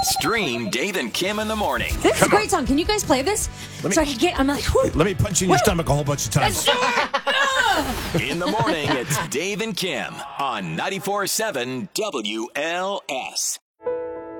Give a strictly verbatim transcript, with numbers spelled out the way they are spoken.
Stream Dave and Kim in the morning. This is a Come great on. song. Can you guys play this? Let me- so I can get, I'm like, whew. Let me punch you in your stomach a whole bunch of times. In the morning, it's Dave and Kim on ninety-four point seven W L S.